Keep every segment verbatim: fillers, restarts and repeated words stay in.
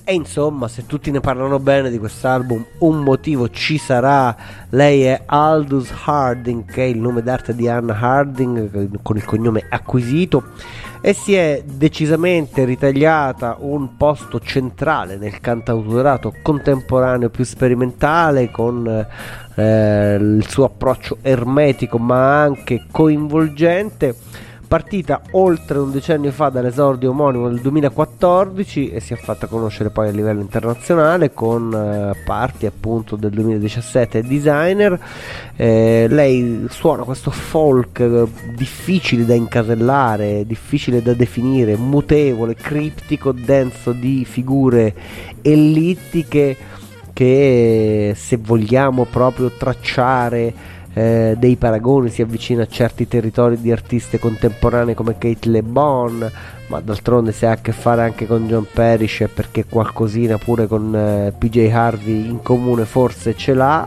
E insomma, se tutti ne parlano bene di quest'album, un motivo ci sarà. Lei è Aldous Harding, che è il nome d'arte di Anna Harding, con il cognome acquisito, e si è decisamente ritagliata un posto centrale nel cantautorato contemporaneo più sperimentale, con eh, il suo approccio ermetico ma anche coinvolgente. Partita oltre un decennio fa dall'esordio omonimo nel duemilaquattordici e si è fatta conoscere poi a livello internazionale con eh, parti appunto del duemiladiciassette Designer. Eh, lei suona questo folk eh, difficile da incasellare, difficile da definire, mutevole, criptico, denso di figure ellittiche che, se vogliamo proprio tracciare Eh, dei paragoni, si avvicina a certi territori di artiste contemporanee come Kate Le Bon, ma d'altronde se ha a che fare anche con John Parrish è perché qualcosina pure con eh, P J Harvey in comune forse ce l'ha,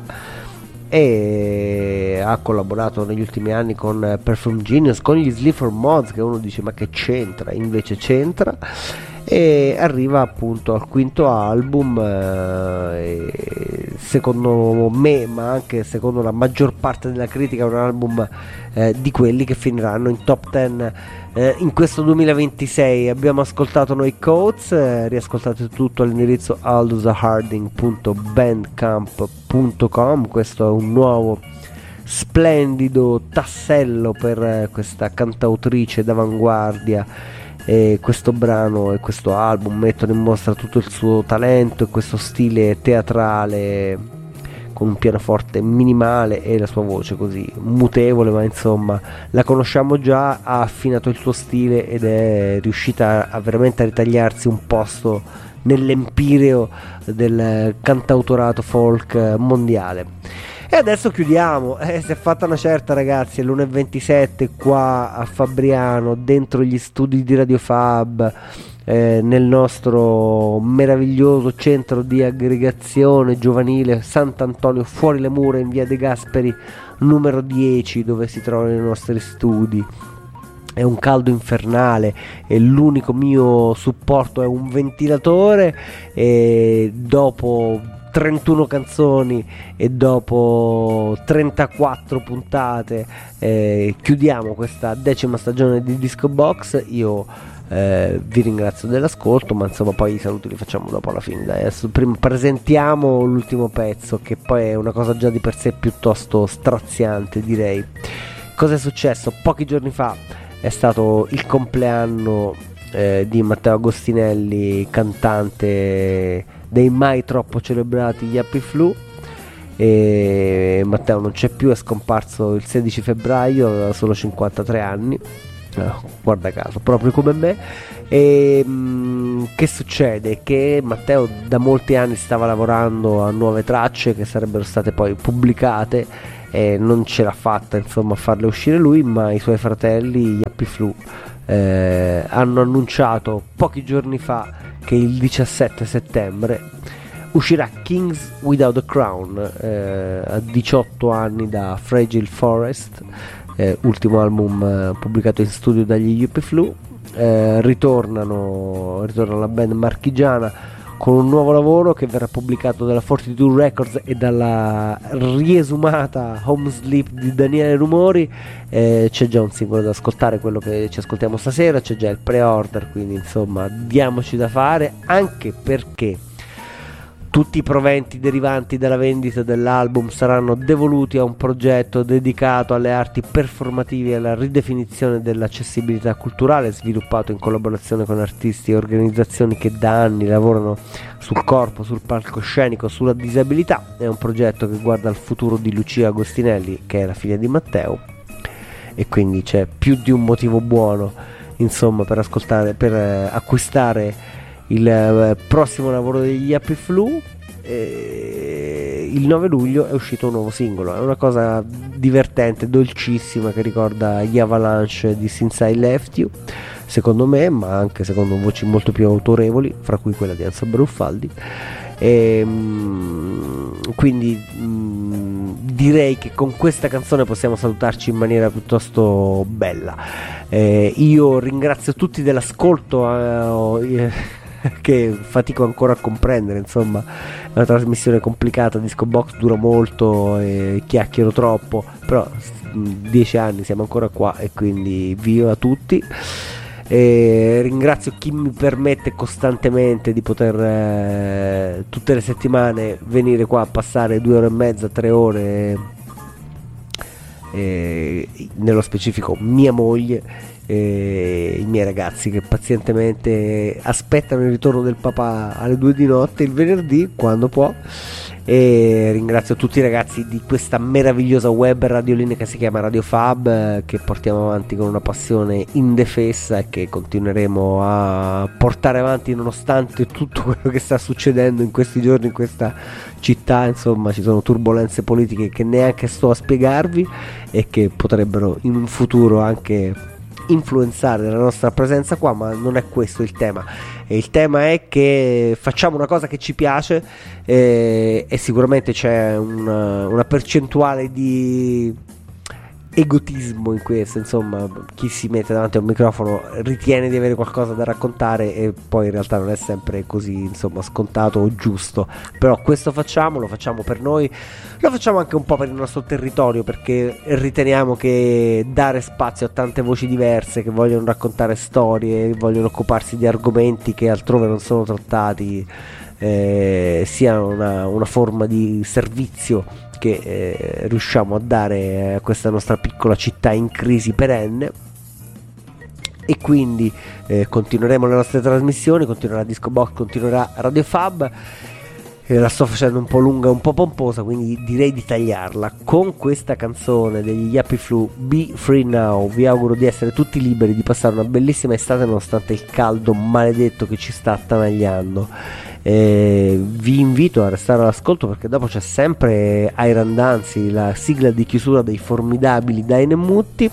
e ha collaborato negli ultimi anni con eh, Perfume Genius, con gli Sleaford Mods, che uno dice ma che c'entra, invece c'entra. E arriva appunto al quinto album, eh, e secondo me, ma anche secondo la maggior parte della critica, è un album eh, di quelli che finiranno in top dieci eh, in questo duemilaventisei. Abbiamo ascoltato noi Coates, eh, riascoltate tutto all'indirizzo aldousharding punto bandcamp punto com. Questo è un nuovo splendido tassello per eh, questa cantautrice d'avanguardia. E questo brano e questo album mettono in mostra tutto il suo talento e questo stile teatrale con un pianoforte minimale e la sua voce così mutevole, ma insomma la conosciamo già. Ha affinato il suo stile ed è riuscita a veramente a ritagliarsi un posto nell'empireo del cantautorato folk mondiale. E adesso chiudiamo, eh, si è fatta una certa, ragazzi, è l'una e ventisette qua a Fabriano, dentro gli studi di Radio Fab, eh, nel nostro meraviglioso centro di aggregazione giovanile Sant'Antonio fuori le mura, in via De Gasperi numero dieci, dove si trovano i nostri studi. È un caldo infernale e l'unico mio supporto è un ventilatore, e dopo trentuno canzoni e dopo trentaquattro puntate eh, chiudiamo questa decima stagione di Disco Box. Io eh, vi ringrazio dell'ascolto, ma insomma poi i saluti li facciamo dopo alla fine. Dai, adesso prima presentiamo l'ultimo pezzo, che poi è una cosa già di per sé piuttosto straziante, direi. Cosa è successo? Pochi giorni fa è stato il compleanno eh, di Matteo Agostinelli, cantante dei mai troppo celebrati gli Happy Flu. E Matteo non c'è più, è scomparso il sedici febbraio, aveva solo cinquantatré anni, no, guarda caso, proprio come me. E mh, che succede? Che Matteo da molti anni stava lavorando a nuove tracce che sarebbero state poi pubblicate, e non ce l'ha fatta insomma a farle uscire lui, ma i suoi fratelli, gli Happy Flu, eh, hanno annunciato pochi giorni fa che il diciassette settembre uscirà Kings Without a Crown, eh, a diciotto anni da Fragile Forest, eh, ultimo album eh, pubblicato in studio dagli Happy Flu. Eh, ritornano, ritorna la band marchigiana con un nuovo lavoro che verrà pubblicato dalla Fortitude Records e dalla riesumata Home Sleep di Daniele Rumori. Eh, c'è già un singolo da ascoltare, quello che ci ascoltiamo stasera, c'è già il pre-order, quindi insomma diamoci da fare, anche perché tutti i proventi derivanti dalla vendita dell'album saranno devoluti a un progetto dedicato alle arti performative e alla ridefinizione dell'accessibilità culturale, sviluppato in collaborazione con artisti e organizzazioni che da anni lavorano sul corpo, sul palcoscenico, sulla disabilità. È un progetto che guarda al futuro di Lucia Agostinelli, che è la figlia di Matteo, e quindi c'è più di un motivo buono insomma per ascoltare, per eh, acquistare il eh, prossimo lavoro degli Happy Flu. Eh, il nove luglio è uscito un nuovo singolo, è una cosa divertente, dolcissima, che ricorda gli Avalanche di Since I Left You, secondo me, ma anche secondo voci molto più autorevoli, fra cui quella di Enzo Baruffaldi. E, mh, quindi mh, direi che con questa canzone possiamo salutarci in maniera piuttosto bella. Eh, io ringrazio tutti dell'ascolto. Eh, che fatico ancora a comprendere, insomma è una trasmissione complicata, Disco Box dura molto e chiacchiero troppo, però dieci anni siamo ancora qua e quindi viva a tutti. E ringrazio chi mi permette costantemente di poter eh, tutte le settimane venire qua a passare due ore e mezza, tre ore, eh, nello specifico mia moglie e i miei ragazzi che pazientemente aspettano il ritorno del papà alle due di notte il venerdì quando può. E ringrazio tutti i ragazzi di questa meravigliosa web radiolina che si chiama Radio Fab, eh, che portiamo avanti con una passione indefessa e che continueremo a portare avanti nonostante tutto quello che sta succedendo in questi giorni in questa città. Insomma, ci sono turbolenze politiche che neanche sto a spiegarvi e che potrebbero in un futuro anche influenzare la nostra presenza qua, ma non è questo il tema. E il tema è che facciamo una cosa che ci piace, eh, e sicuramente c'è una, una percentuale di egotismo in questo, insomma chi si mette davanti a un microfono ritiene di avere qualcosa da raccontare e poi in realtà non è sempre così, insomma, scontato o giusto, però questo facciamo, lo facciamo per noi, lo facciamo anche un po' per il nostro territorio, perché riteniamo che dare spazio a tante voci diverse che vogliono raccontare storie, vogliono occuparsi di argomenti che altrove non sono trattati, eh, sia una, una forma di servizio che eh, riusciamo a dare a questa nostra piccola città in crisi perenne. E quindi eh, continueremo le nostre trasmissioni, continuerà Disco Box, continuerà Radio Fab. Eh, la sto facendo un po' lunga, un po' pomposa, quindi direi di tagliarla con questa canzone degli Yappy Flu, Be Free Now. Vi auguro di essere tutti liberi, di passare una bellissima estate nonostante il caldo maledetto che ci sta attanagliando. Eh, vi invito a restare all'ascolto perché dopo c'è sempre Iron Danzi, la sigla di chiusura dei formidabili Dynamutti.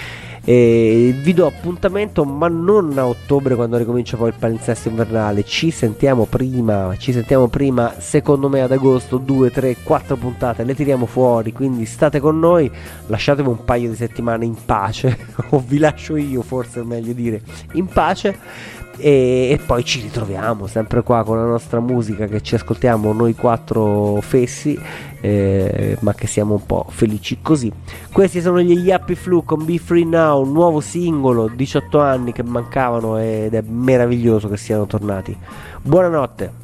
E vi do appuntamento, ma non a ottobre quando ricomincia poi il palinsesto invernale. Ci sentiamo prima, ci sentiamo prima secondo me ad agosto. Due, tre, quattro puntate le tiriamo fuori, quindi state con noi, lasciatemi un paio di settimane in pace o vi lascio io, forse è meglio dire in pace. E, e poi ci ritroviamo sempre qua con la nostra musica che ci ascoltiamo noi quattro fessi, eh, ma che siamo un po' felici così. Questi sono gli Yappy Flu con Be Free Now, un nuovo singolo, diciotto anni che mancavano ed è meraviglioso che siano tornati. Buonanotte.